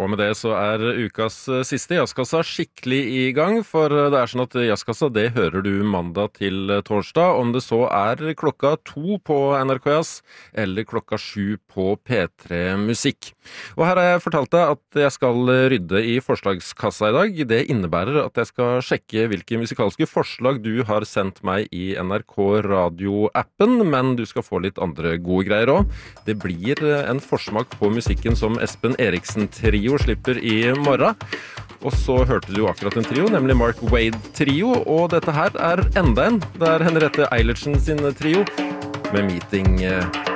Og med det så ukas siste Jazzkassa skikkelig i gang, for det sånn at Jazzkassa det hører du mandag til torsdag, om det så klokka 2 på NRK Jazz, eller klokka 7 på P3 Musikk. Og her har jeg fortalt deg at jeg skal rydde i forslagskassa i dag. Det innebærer at jeg skal sjekke hvilke musikalske forslag du har sendt meg i NRK Radio-appen, men du skal få litt andre gode greier også. Det blir en forsmak på musikken som Espen Eriksen-trio slipper i morgen. Og så hørte du jo akkurat en trio, nemlig Mark Wade-trio, og dette her enda en. Det Henriette Eilertsen sin trio med Meeting